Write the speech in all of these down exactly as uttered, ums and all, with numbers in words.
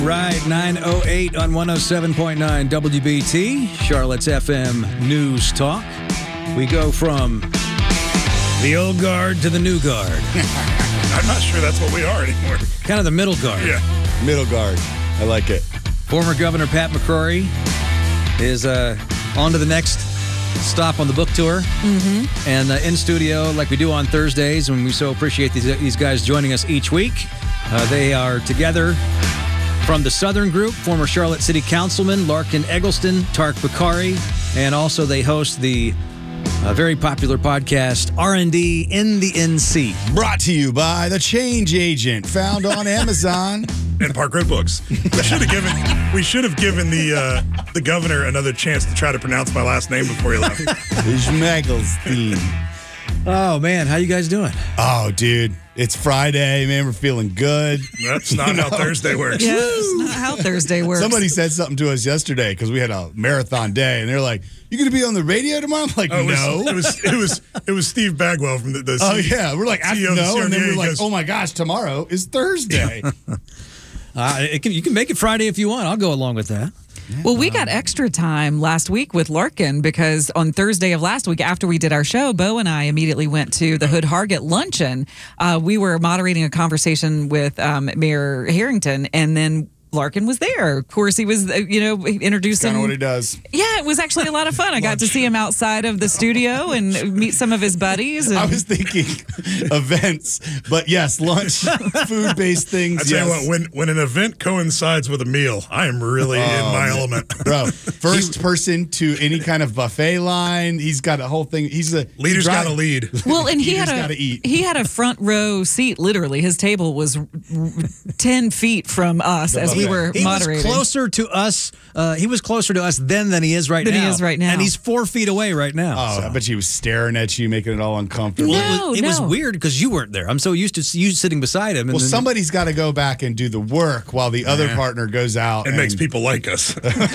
Right, nine oh eight on one oh seven point nine W B T, Charlotte's F M News Talk. We go from the old guard to the new guard. I'm not sure that's what we are anymore. Kind of the middle guard. Yeah. Middle guard. I like it. Former Governor Pat McCrory is uh, on to the next stop on the book tour. Mm-hmm. And uh, in studio, like we do on Thursdays, and we so appreciate these, these guys joining us each week. Uh, they are together from the Southern Group, former Charlotte City Councilman Larkin Eggleston, Tark Bakari, and also they host the uh, very popular podcast R and D in the N C. Brought to you by The Change Agent, found on Amazon. And Park Road Books. We should have given we should have given the uh, the governor another chance to try to pronounce my last name before he left. Schmegelstein. Oh, man. How you guys doing? Oh, dude. It's Friday, man. We're feeling good. That's not You know? how Thursday works. Yeah, that's not how Thursday works. Somebody said something to us yesterday because we had a marathon day, and they're like, "You going to be on the radio tomorrow?" I'm like, Oh, it was, "No." It was it was it was Steve Bagwell from the, the Oh C- yeah, we're like, I C E O of the no, and then C R D A we're like, goes, "Oh my gosh, tomorrow is Thursday." Uh, it can, you can make it Friday if you want. I'll go along with that. Well, we got extra time last week with Larkin because on Thursday of last week, after we did our show, Bo and I immediately went to the Hood Hargett luncheon. Uh, we were moderating a conversation with um, Mayor Harrington, and then Larkin was there. Of course, he was, uh, you know, introducing. Kind of what he does. Yeah, it was actually a lot of fun. I got to see him outside of the studio and meet some of his buddies. And I was thinking events, but yes, lunch, food-based things. I tell yes. you what, when when an event coincides with a meal, I am really in my man. element. Bro, first person to any kind of buffet line. He's got a whole thing. He's a Leader's he got to drive- lead. Well, and he Eaters had a gotta eat. he had a front row seat. Literally, his table was r- r- ten feet from us as we buffet. were He moderating. was closer to us. Uh, he was closer to us then than he is right Than now. he is right now. And he's four feet away right now. Oh, so. I bet he was staring at you, making it all uncomfortable. No. Well, it was, it was no. weird because you weren't there. I'm so used to you sitting beside him. And Well, then- somebody's got to go back and do the work while the other partner goes out. It and makes people like us.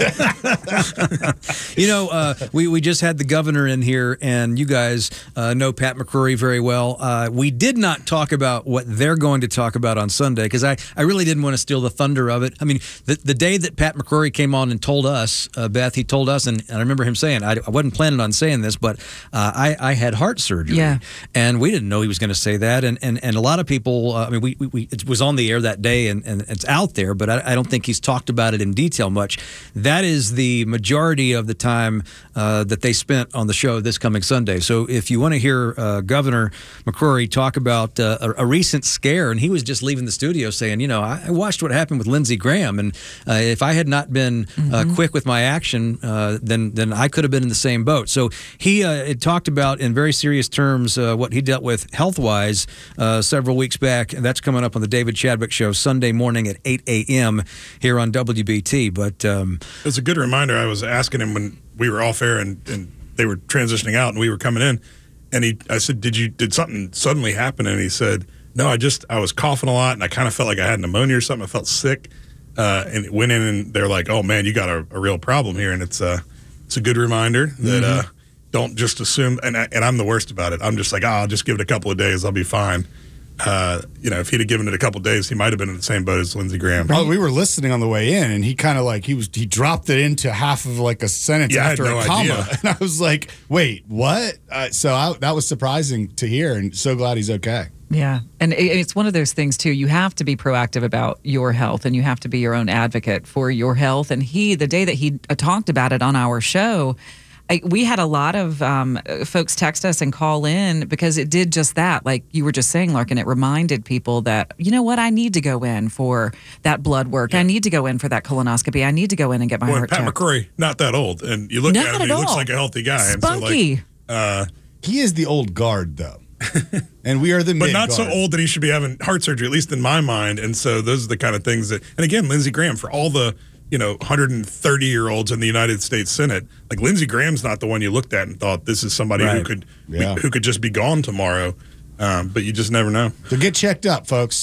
You know, uh, we, we just had the governor in here, and you guys uh, know Pat McCrory very well. Uh, we did not talk about what they're going to talk about on Sunday because I, I really didn't want to steal the thunder of it. I mean, the, the day that Pat McCrory came on and told us, uh, Beth, he told us, and, and I remember him saying, I, I wasn't planning on saying this, but uh, I, I had heart surgery. Yeah. And we didn't know he was going to say that. And, and, and a lot of people, uh, I mean, we, we, we it was on the air that day, and, and it's out there, but I, I don't think he's talked about it in detail much. That is the majority of the time uh, that they spent on the show this coming Sunday. So if you want to hear uh, Governor McCrory talk about uh, a, a recent scare, and he was just leaving the studio saying, you know, I, I watched what happened with Lindsey Graham, and uh, if I had not been uh, quick with my action, uh, then then I could have been in the same boat. So he uh, it talked about in very serious terms uh, what he dealt with health-wise uh, several weeks back, and that's coming up on the David Chadwick Show Sunday morning at eight a.m. here on W B T. But um, It was a good reminder. I was asking him when we were off air and, and they were transitioning out and we were coming in, and he I said, "Did you did something suddenly happen?" And he said, "No, I just I was coughing a lot and I kind of felt like I had pneumonia or something. I felt sick." Uh, and it went in and they're like, "Oh man, you got a, a real problem here." And it's uh it's a good reminder that uh, don't just assume. And I, and I'm the worst about it. I'm just like, oh, I'll just give it a couple of days. I'll be fine. Uh, you know, if he'd have given it a couple of days, he might have been in the same boat as Lindsey Graham. Oh, we were listening on the way in, and he kind of like he was he dropped it into half of like a sentence Yeah, I had after no a comma, idea. and I was like, "Wait, what?" Uh, so I, that was surprising to hear, and so glad he's okay. Yeah. And it- it's one of those things, too. You have to be proactive about your health and you have to be your own advocate for your health. And he, the day that he uh, talked about it on our show, I, we had a lot of um, folks text us and call in because it did just that. Like you were just saying, Larkin, it reminded people that, you know what, I need to go in for that blood work. Yeah. I need to go in for that colonoscopy. I need to go in and get my Well, heart Pat checked. McCrory, not that old, and you look Not at him, at he looks all. like a healthy guy. And Spunky. So like, uh, He is the old guard, though, and we are the but mid not so guard. old that he should be having heart surgery, at least in my mind. And so those are the kind of things that, and again, Lindsey Graham, for all the, you know, one hundred thirty year olds in the United States Senate, like Lindsey Graham's not the one you looked at and thought this is somebody who Right. could Yeah. who could just be gone tomorrow. Um, but you just never know. So get checked up, folks.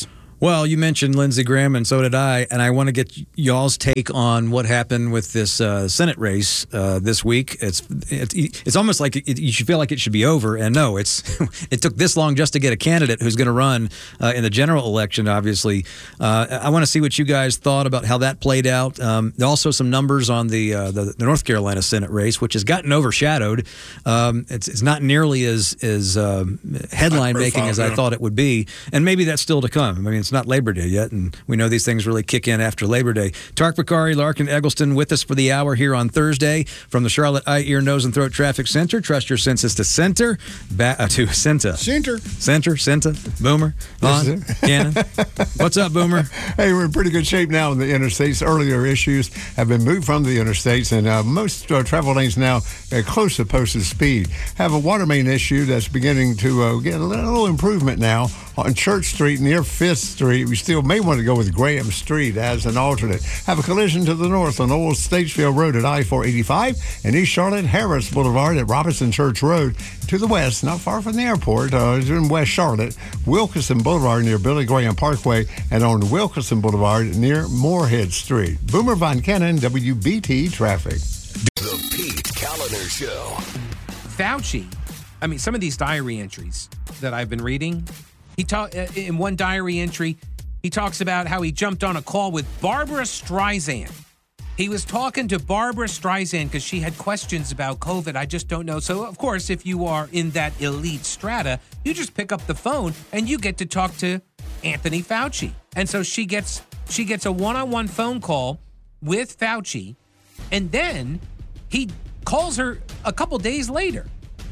Well, you mentioned Lindsey Graham, and so did I, and I want to get y'all's take on what happened with this uh, Senate race uh, this week. It's it's, it's almost like it, you should feel like it should be over, and no, it's it took this long just to get a candidate who's going to run uh, in the general election. Obviously, uh, I want to see what you guys thought about how that played out. Um, also, some numbers on the, uh, the the North Carolina Senate race, which has gotten overshadowed. Um, it's it's not nearly as as um, headline making as I thought it would be, and maybe that's still to come. I mean, it's not Labor Day yet, and we know these things really kick in after Labor Day. Tark Bakari, Larkin Eggleston with us for the hour here on Thursday from the Charlotte Eye, Ear, Nose, and Throat Traffic Center. Trust your senses to center, ba- uh, to Centa. Center. Center, Centa, Boomer, Vaughn, Cannon. What's up, Boomer? Hey, we're in pretty good shape now in the interstates. Earlier issues have been moved from the interstates, and uh, most uh, travel lanes now uh, close to posted speed. Have a water main issue that's beginning to uh, get a little improvement now on Church Street near Fifth Street. We still may want to go with Graham Street as an alternate. Have a collision to the north on Old Statesville Road at I four eighty-five and East Charlotte Harris Boulevard at Robinson Church Road. To the west, not far from the airport, uh, in West Charlotte, Wilkinson Boulevard near Billy Graham Parkway, and on Wilkinson Boulevard near Moorhead Street. Boomer Von Cannon, W B T Traffic. The Pete Kaliner Show. Fauci, I mean, some of these diary entries that I've been reading, he talk in one diary entry, he talks about how he jumped on a call with Barbara Streisand. He was talking to Barbara Streisand because she had questions about COVID. I just don't know. So, of course, if you are in that elite strata, you just pick up the phone and you get to talk to Anthony Fauci. And so she gets she gets a one-on-one phone call with Fauci, and then he calls her a couple days later,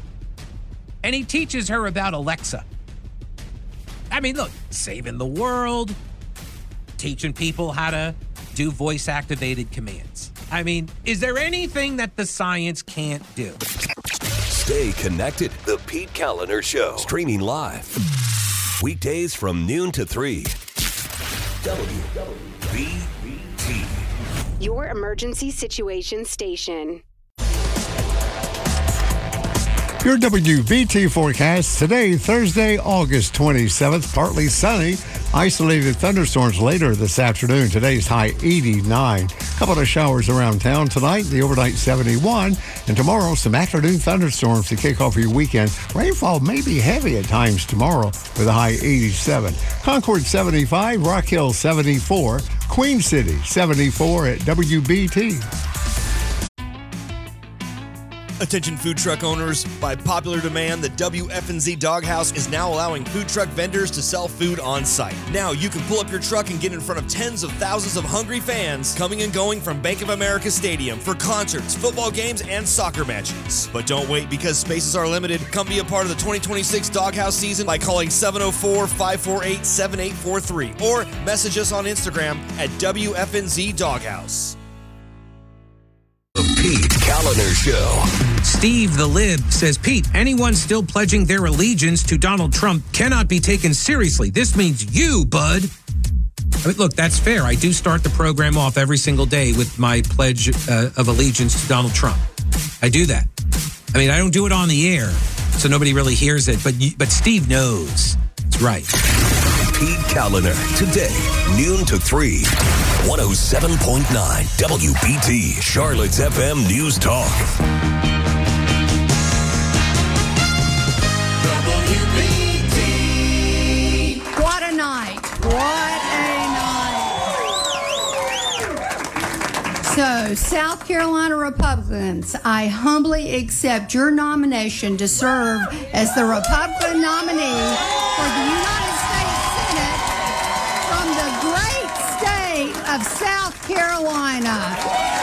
and he teaches her about Alexa. I mean, look, saving the world, teaching people how to do voice-activated commands. I mean, is there anything that the science can't do? Stay connected. The Pete Kaliner Show. Streaming live. Weekdays from noon to three. W B T. Your emergency situation station. Your W B T forecast today, Thursday, August twenty-seventh, partly sunny. Isolated thunderstorms later this afternoon. Today's high eighty-nine. Couple of showers around town tonight. The overnight seventy-one. And tomorrow, some afternoon thunderstorms to kick off your weekend. Rainfall may be heavy at times tomorrow with a high eighty-seven. Concord seventy-five. Rock Hill seventy-four. Queen City seventy-four at W B T. Attention food truck owners, by popular demand, the W F N Z Doghouse is now allowing food truck vendors to sell food on site. Now you can pull up your truck and get in front of tens of thousands of hungry fans coming and going from Bank of America Stadium for concerts, football games, and soccer matches. But don't wait, because spaces are limited. Come be a part of the twenty twenty-six Doghouse season by calling seven oh four, five four eight, seven eight four three or message us on Instagram at W F N Z Doghouse. The Pete Kaliner Show. Steve the Lib says, Pete, anyone still pledging their allegiance to Donald Trump cannot be taken seriously. This means you, bud. I mean, look, that's fair. I do start the program off every single day with my pledge uh, of allegiance to Donald Trump. I do that. I mean, I don't do it on the air, so nobody really hears it, but but Steve knows. It's right. Pete Kaliner, today, noon to three. one oh seven point nine W B T, Charlotte's F M News Talk. W B T. What a night. What a night. So, South Carolina Republicans, I humbly accept your nomination to serve as the Republican nominee for the United States Senate from the great state of South Carolina.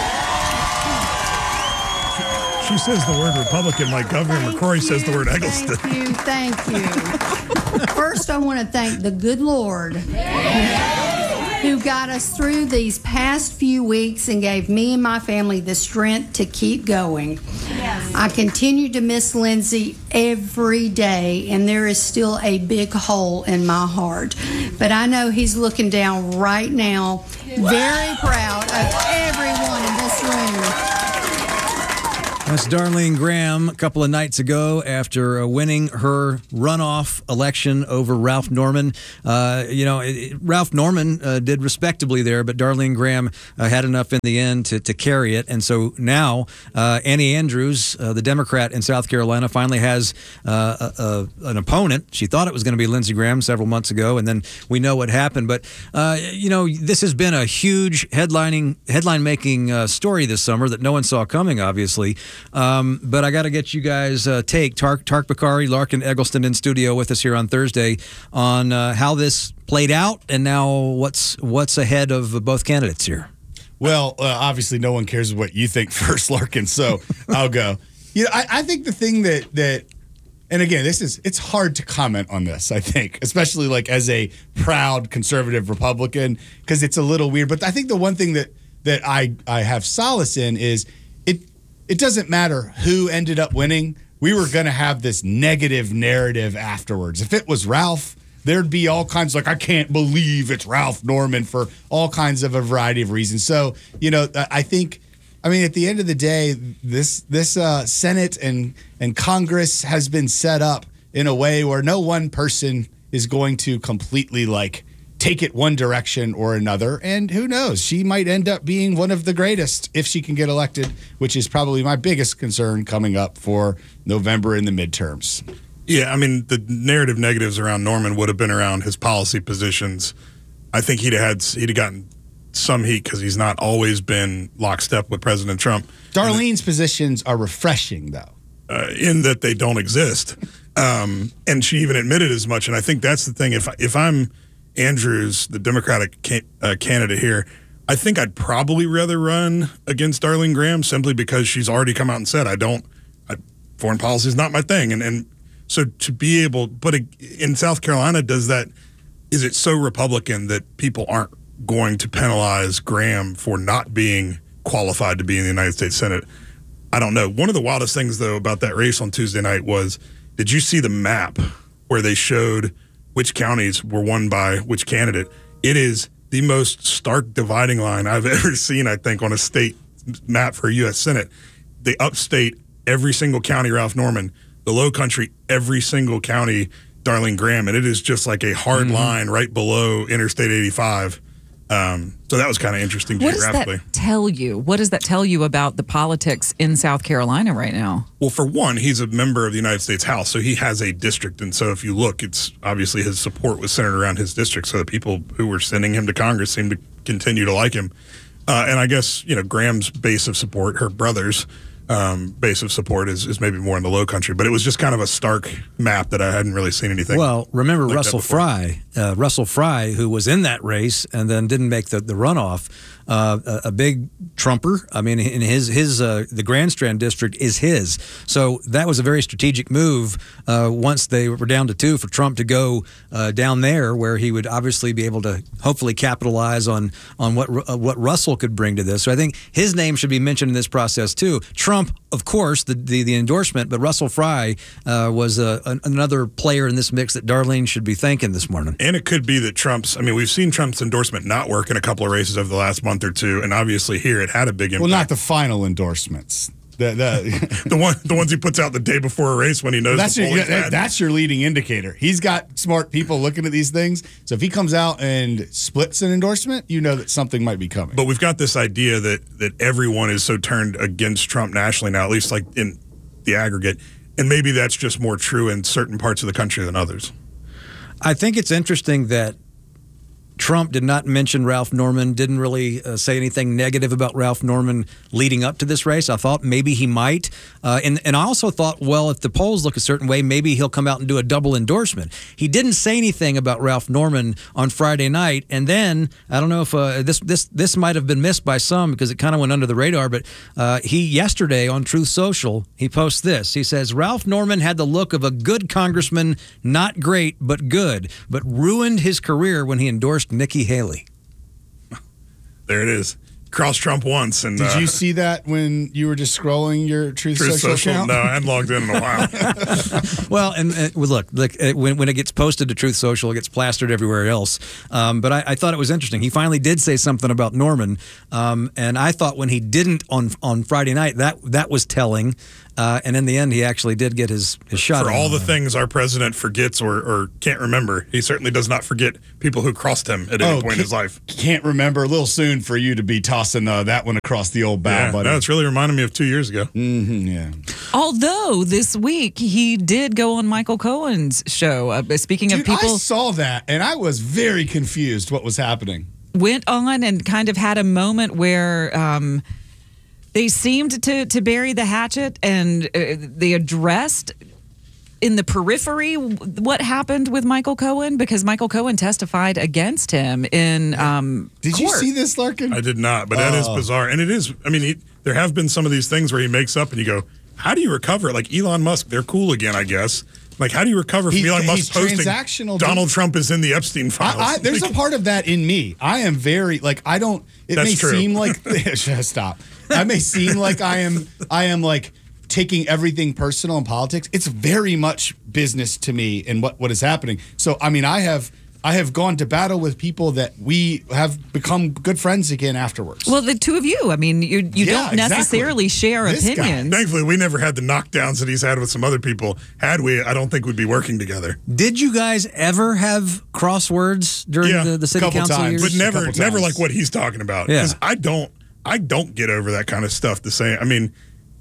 She says the word Republican like Governor Thank McCrory you, says the word Eggleston. Thank you, thank you. First, I want to thank the good Lord who got us through these past few weeks and gave me and my family the strength to keep going. Yes. I continue to miss Lindsey every day, and there is still a big hole in my heart. But I know he's looking down right now, very proud of everyone in this room. That's Darlene Graham a couple of nights ago after uh, winning her runoff election over Ralph Norman. Uh, you know, it, it, Ralph Norman uh, did respectably there, but Darlene Graham uh, had enough in the end to, to carry it. And so now uh, Annie Andrews, uh, the Democrat in South Carolina, finally has uh, a, a, an opponent. She thought it was going to be Lindsey Graham several months ago, and then we know what happened. But, uh, you know, this has been a huge headlining, headline-making uh, story this summer that no one saw coming, obviously. Um, but I got to get you guys' uh, take. Tark, Tark Bakari, Larkin Eggleston in studio with us here on Thursday on uh, how this played out and now what's what's ahead of both candidates here. Well, uh, obviously, no one cares what you think first, Larkin. So I'll go. You know, I, I think the thing that that, and again, this is it's hard to comment on this. I think, especially like as a proud conservative Republican, because it's a little weird. But I think the one thing that that I I have solace in is it. It doesn't matter who ended up winning. We were going to have this negative narrative afterwards. If it was Ralph, there'd be all kinds like, I can't believe it's Ralph Norman for all kinds of a variety of reasons. So, you know, I think, I mean, at the end of the day, this this uh, Senate and, and Congress has been set up in a way where no one person is going to completely like take it one direction or another. And who knows, she might end up being one of the greatest if she can get elected, which is probably my biggest concern coming up for November in the midterms. Yeah, I mean, the narrative negatives around Norman would have been around his policy positions. I think he'd have had, he'd have gotten some heat because he's not always been lockstep with President Trump. Darlene's positions are refreshing, though. Uh, in that they don't exist. Um, and she even admitted as much. And I think that's the thing. If, if I'm Andrews, the Democratic ca- uh, candidate here, I think I'd probably rather run against Darlene Graham simply because she's already come out and said, I don't, I, foreign policy is not my thing. And and so to be able, but in South Carolina, does that, is it so Republican that people aren't going to penalize Graham for not being qualified to be in the United States Senate? I don't know. One of the wildest things, though, about that race on Tuesday night was, did you see the map where they showed which counties were won by which candidate? It is the most stark dividing line I've ever seen, I think, on a state map for a U S Senate. The upstate, every single county, Ralph Norman. The low country, every single county, Darlene Graham. And it is just like a hard mm-hmm. line right below Interstate eighty-five. Um, so that was kind of interesting what geographically. What does that tell you? What does that tell you about the politics in South Carolina right now? Well, for one, he's a member of the United States House, so he has a district. And so if you look, it's obviously his support was centered around his district. So the people who were sending him to Congress seem to continue to like him. Uh, and I guess, you know, Graham's base of support, her brother's um, base of support is, is maybe more in the low country. But it was just kind of a stark map that I hadn't really seen anything. Well, remember like Russell Fry, uh, Russell Fry, who was in that race and then didn't make the, the runoff. Uh, a, a big Trumper. I mean, in his his uh, the Grand Strand district is his. So that was a very strategic move. Uh, once they were down to two, for Trump to go uh, down there, where he would obviously be able to hopefully capitalize on on what uh, what Russell could bring to this. So I think his name should be mentioned in this process too. Trump, of course, the the, the endorsement, but Russell Fry uh, was uh, an, another player in this mix that Darlene should be thanking this morning. And it could be that Trump's. I mean, we've seen Trump's endorsement not work in a couple of races over the last month or two, and obviously here it had a big impact. Well, not the final endorsements. The the, the one the ones he puts out the day before a race when he knows that's the your bad. That's your leading indicator. He's got smart people looking at these things. So if he comes out and splits an endorsement, you know that something might be coming. But we've got this idea that that everyone is so turned against Trump nationally now, at least like in the aggregate, and maybe that's just more true in certain parts of the country than others. I think it's interesting that Trump did not mention Ralph Norman, didn't really uh, say anything negative about Ralph Norman leading up to this race. I thought maybe he might. Uh, and, and I also thought, well, if the polls look a certain way, maybe he'll come out and do a double endorsement. He didn't say anything about Ralph Norman on Friday night. And then, I don't know if uh, this this this might have been missed by some because it kind of went under the radar, but uh, he yesterday on Truth Social, he posts this. He says, Ralph Norman had the look of a good congressman, not great, but good, but ruined his career when he endorsed Nikki Haley. There it is. crossed Trump once. And Did uh, you see that when you were just scrolling your Truth, Truth Social, Social? account? No, I hadn't logged in in a while. Well, and uh, well, look, look uh, when, when it gets posted to Truth Social, it gets plastered everywhere else. Um, but I, I thought it was interesting. He finally did say something about Norman, um, and I thought when he didn't on on Friday night, that that was telling. Uh, and in the end, he actually did get his, his shot. For on. all the things our president forgets or, or can't remember, he certainly does not forget people who crossed him at any Oh, point in his life. Can't remember. A little soon for you to be tossing uh, that one across the old bow, Yeah, buddy. no, it's really reminding me of two years ago. Mm-hmm, yeah. Although this week he did go on Michael Cohen's show. Uh, speaking Dude, of people, I saw that, and I was very confused what was happening. went on and kind of had a moment where um, they seemed to to bury the hatchet, and uh, they addressed in the periphery what happened with Michael Cohen, because Michael Cohen testified against him in um, Did court. you see this, Larkin? I did not, but that is Oh. bizarre. And it is, I mean, he, there have been some of these things where he makes up and you go, how do you recover? Like Elon Musk, they're cool again, I guess. Like, how do you recover from He- Elon Musk he's posting transactional, dude. Donald Trump is in the Epstein files? I, I, there's a part of that in me. I am very like I don't. It That's may true. seem like stop. I may seem like I am. I am like taking everything personal in politics. It's very much business to me and what what is happening. So I mean, I have I have gone to battle with people that we have become good friends again afterwards. Well, the two of you, I mean, you you Yeah, don't exactly. necessarily share This guy. opinions. Thankfully, we never had the knockdowns that he's had with some other people. Had we, I don't think we'd be working together. Did you guys ever have crosswords during Yeah, the, the city couple council times. years? But never, couple never times. like what he's talking about. Yeah. Because I don't, I don't get over that kind of stuff. The same. I mean,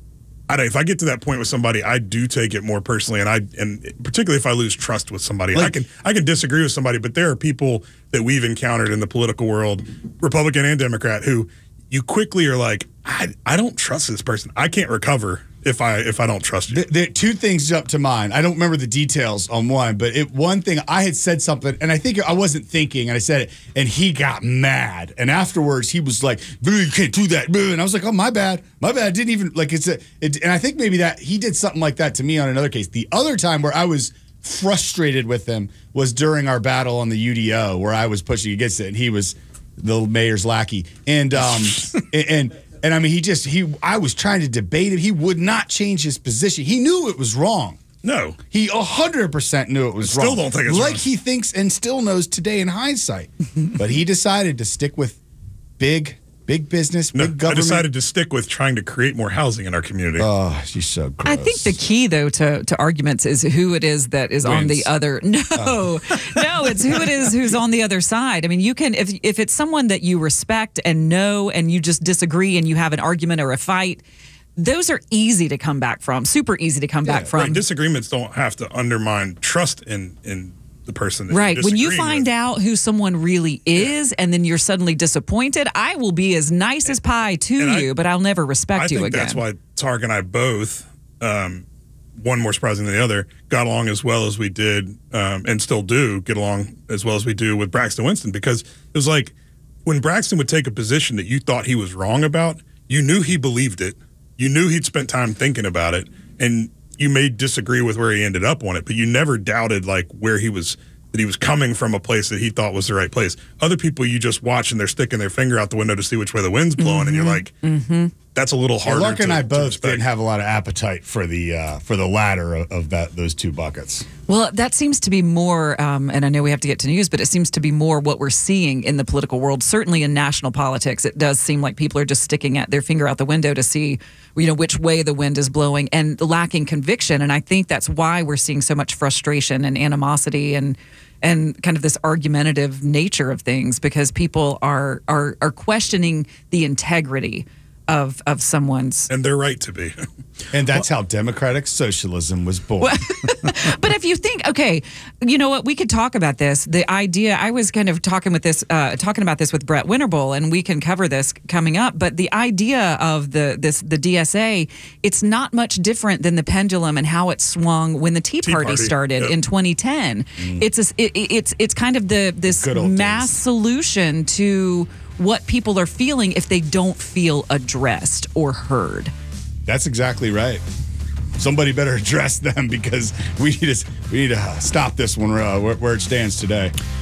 I don't, if I get to that point with somebody, I do take it more personally, and I, and particularly if I lose trust with somebody, I Like- can, I can disagree with somebody, but there are people that we've encountered in the political world, Republican and Democrat, who you quickly are like, I, I don't trust this person. I can't recover if I, if I don't trust you. The, the two things jump to mind. I don't remember the details on one, but it one thing I had said something, and I think I wasn't thinking, and I said it, and he got mad. And afterwards, he was like, "You can't do that," and I was like, "Oh, my bad, my bad." I didn't even like it's a. It, and I think maybe that he did something like that to me on another case. The other time where I was frustrated with him was during our battle on the U D O, where I was pushing against it, and he was the mayor's lackey, and um, and. and And I mean, he just, he, I was trying to debate it. He would not change his position. He knew it was wrong. No. He one hundred percent knew it was I still wrong. don't think it's like wrong. he thinks and still knows today in hindsight. But he decided to stick with big, big business, No, big government. I decided to stick with trying to create more housing in our community. Oh, she's so gross. I think the key, though, to, to arguments is who it is that is on the Wins. other. No, Oh. no, it's who it is who's on the other side. I mean, you can if if it's someone that you respect and know, and you just disagree, and you have an argument or a fight. Those are easy to come back from. Super easy to come back from. Right, disagreements don't have to undermine trust in in the person that Right. you're When you disagreeing find with. out who someone really is, and then you're suddenly disappointed, I will be as nice as pie to and I- you, but I'll never respect I you think again. that's why Tarek and I both, um, one more surprising than the other, got along as well as we did, um, and still do get along as well as we do with Braxton Winston, because it was like when Braxton would take a position that you thought he was wrong about, you knew he believed it, you knew he'd spent time thinking about it, and you may disagree with where he ended up on it, but you never doubted like where he was, that he was coming from a place that he thought was the right place. Other people you just watch and they're sticking their finger out the window to see which way the wind's blowing, and you're like, Mm-hmm. that's a little Yeah, harder. Lark to, and I to both respect. didn't have a lot of appetite for the uh, for the latter of, of that those two buckets. Well, that seems to be more, um, and I know we have to get to news, but it seems to be more what we're seeing in the political world. Certainly in national politics, it does seem like people are just sticking at their finger out the window to see, you know, which way the wind is blowing and lacking conviction. And I think that's why we're seeing so much frustration and animosity and and kind of this argumentative nature of things, because people are are are questioning the integrity of of someone's. And they're right to be. And that's how democratic socialism was born. But if you think, okay, you know what, we could talk about this. The idea, I was kind of talking with this, uh, talking about this with Brett Winterbull, and we can cover this coming up. But the idea of the this the D S A, it's not much different than the pendulum and how it swung when the Tea, Tea Party, Party, started yep. in twenty ten. It's a, it, it's it's kind of the this Good old mass days. solution to what people are feeling if they don't feel addressed or heard. That's exactly right. Somebody better address them, because we need to we need to uh, stop this one uh, where, where it stands today.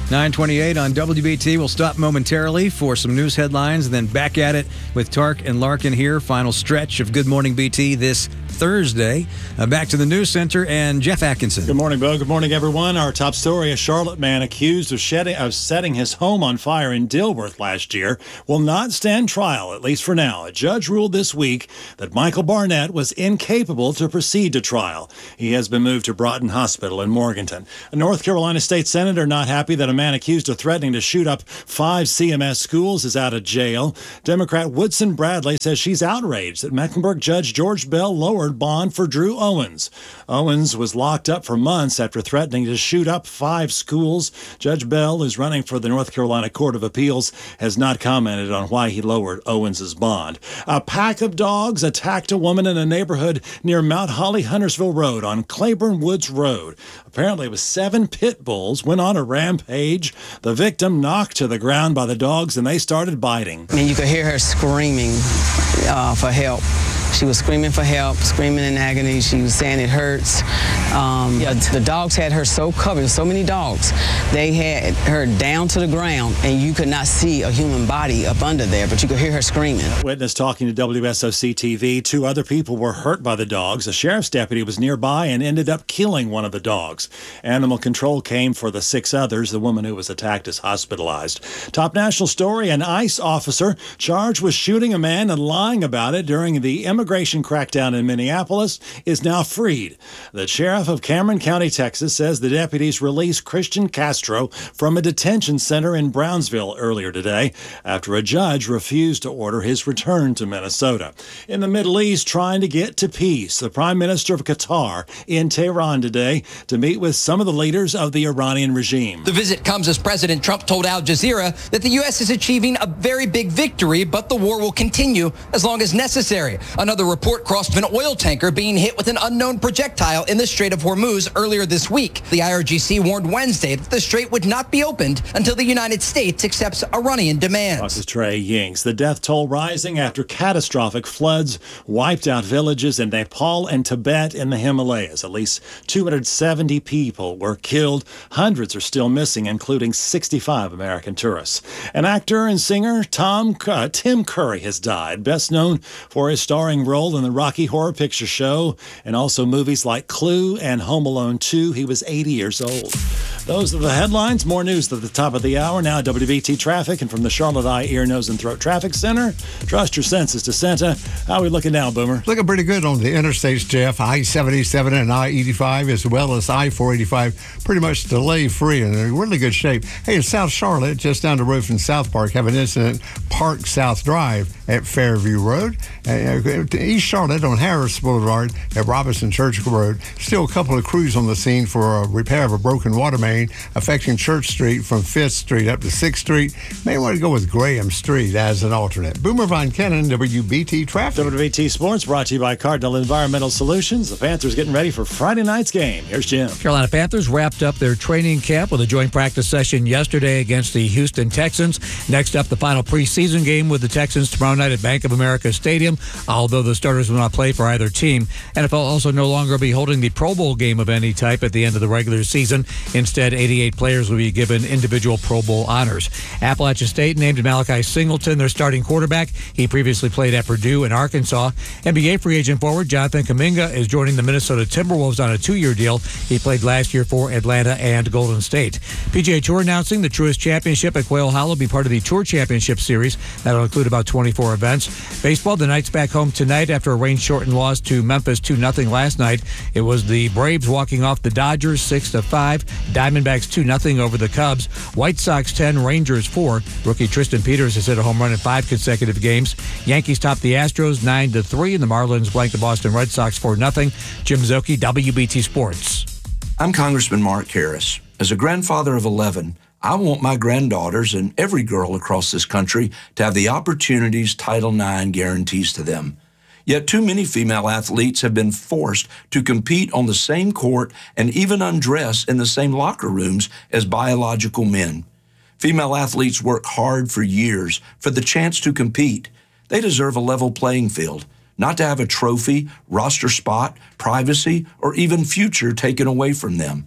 nine twenty-eight on W B T. We'll stop momentarily for some news headlines and then back at it with Tark and Larkin here. Final stretch of Good Morning B T this Thursday. Uh, back to the news center and Jeff Atkinson. Good morning, Bo. Good morning, everyone. Our top story, a Charlotte man accused of, shedding, of setting his home on fire in Dilworth last year will not stand trial, at least for now. A judge ruled this week that Michael Barnett was incapable to proceed to trial. He has been moved to Broughton Hospital in Morganton. A North Carolina state senator not happy that a man accused of threatening to shoot up five C M S schools is out of jail. Democrat Woodson Bradley says she's outraged that Mecklenburg Judge George Bell lowered bond for Drew Owens. Owens was locked up for months after threatening to shoot up five schools. Judge Bell, who's running for the North Carolina Court of Appeals, has not commented on why he lowered Owens's bond. A pack of dogs attacked a woman in a neighborhood near Mount Holly Huntersville Road on Claiborne Woods Road. Apparently, it was seven pit bulls went on a rampage. The victim knocked to the ground by the dogs, and they started biting. I mean, you could hear her screaming uh, for help. She was screaming for help, screaming in agony. She was saying it hurts. Um, yeah, the dogs had her so covered, so many dogs. They had her down to the ground, and you could not see a human body up under there, but you could hear her screaming. A witness talking to W S O C T V. Two other people were hurt by the dogs. A sheriff's deputy was nearby and ended up killing one of the dogs. Animal control came for the six others. The woman who was attacked is hospitalized. Top national story, an ICE officer charged with shooting a man and lying about it during the immigration crackdown in Minneapolis is now freed. The sheriff of Cameron County, Texas, says the deputies released Christian Castro from a detention center in Brownsville earlier today after a judge refused to order his return to Minnesota. In the Middle East, trying to get to peace, the Prime Minister of Qatar in Tehran today to meet with some of the leaders of the Iranian regime. The visit comes as President Trump told Al Jazeera that the U S is achieving a very big victory, but the war will continue as long as necessary. Another report crossed of an oil tanker being hit with an unknown projectile in the Strait of Hormuz earlier this week. The I R G C warned Wednesday that the strait would not be opened until the United States accepts Iranian demands. Fox's Trey Yings. The death toll rising after catastrophic floods wiped out villages in Nepal and Tibet in the Himalayas. At least two hundred seventy people were killed. Hundreds are still missing, including sixty-five American tourists. An actor and singer, Tom uh, Tim Curry, has died, best known for his starring role in the Rocky Horror Picture Show and also movies like Clue and Home Alone two. He was eighty years old. Those are the headlines. More news at the top of the hour. Now W B T traffic, and from the Charlotte Eye, Ear, Nose, and Throat Traffic Center, trust your senses to Santa. How are we looking now, Boomer? Looking pretty good on the interstates, Jeff. I seventy-seven and I eighty-five, as well as I four eighty-five, pretty much delay-free and in really good shape. Hey, in South Charlotte, just down the road from South Park, have an incident, Park South Drive at Fairview Road. Uh, East Charlotte on Harris Boulevard at Robinson Church Road. Still a couple of crews on the scene for a repair of a broken water main affecting Church Street from fifth Street up to sixth Street. May want to go with Graham Street as an alternate. Boomer Von Kennon, W B T Traffic. W B T Sports brought to you by Cardinal Environmental Solutions. The Panthers getting ready for Friday night's game. Here's Jim. Carolina Panthers wrapped up their training camp with a joint practice session yesterday against the Houston Texans. Next up, the final preseason game with the Texans tomorrow night at Bank of America Stadium, although the starters will not play for either team. N F L also no longer be holding the Pro Bowl game of any type at the end of the regular season. Instead, eighty-eight players will be given individual Pro Bowl honors. Appalachian State named Malachi Singleton their starting quarterback. He previously played at Purdue and Arkansas. N B A free agent forward Jonathan Kuminga is joining the Minnesota Timberwolves on a two-year deal. He played last year for Atlanta and Golden State. P G A Tour announcing the Truist Championship at Quail Hollow will be part of the Tour Championship Series. That'll include about twenty-four events. Baseball, the Knights back home tonight after a rain-shortened loss to Memphis two nothing last night. It was the Braves walking off the Dodgers six to five. Diamondbacks two nothing over the Cubs. White Sox ten, Rangers four. Rookie Tristan Peters has hit a home run in five consecutive games. Yankees top the Astros nine to three, and the Marlins blank the Boston Red Sox four nothing. Jim Zoki, W B T Sports. I'm Congressman Mark Harris. As a grandfather of eleven, I want my granddaughters and every girl across this country to have the opportunities Title nine guarantees to them. Yet too many female athletes have been forced to compete on the same court and even undress in the same locker rooms as biological men. Female athletes work hard for years for the chance to compete. They deserve a level playing field, not to have a trophy, roster spot, privacy, or even future taken away from them.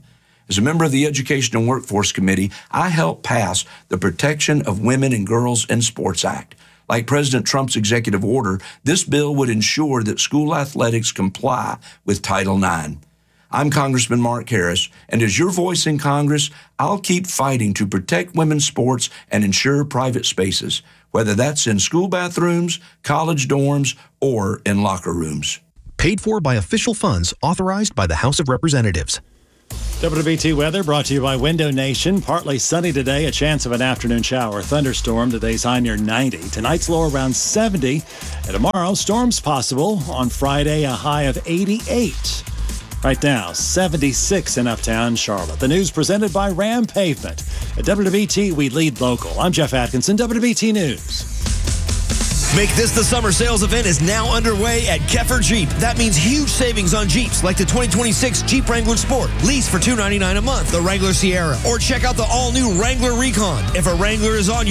As a member of the Education and Workforce Committee, I helped pass the Protection of Women and Girls in Sports Act. Like President Trump's executive order, this bill would ensure that school athletics comply with Title nine. I'm Congressman Mark Harris, and as your voice in Congress, I'll keep fighting to protect women's sports and ensure private spaces, whether that's in school bathrooms, college dorms, or in locker rooms. Paid for by official funds authorized by the House of Representatives. W B T weather brought to you by Window Nation. Partly sunny today, a chance of an afternoon shower. Thunderstorm, today's high near ninety. Tonight's low around seventy. And tomorrow, storms possible. On Friday, a high of eighty-eight. Right now, seventy-six in Uptown Charlotte. The news presented by Ram Pavement. At W B T, we lead local. I'm Jeff Atkinson, W B T News. Make this the summer sales event is now underway at Keffer Jeep. That means huge savings on Jeeps like the twenty twenty-six Jeep Wrangler Sport. Lease for two hundred ninety-nine dollars a month, the Wrangler Sierra, or check out the all-new Wrangler Recon. If a Wrangler is on